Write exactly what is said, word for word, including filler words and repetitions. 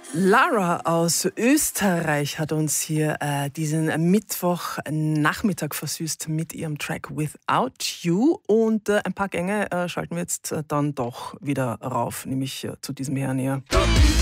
Lara aus Österreich hat uns hier äh, diesen Mittwochnachmittag versüßt mit ihrem Track Without You. Und äh, ein paar Gänge äh, schalten wir jetzt äh, dann doch wieder rauf, nämlich äh, zu diesem Herrn hier.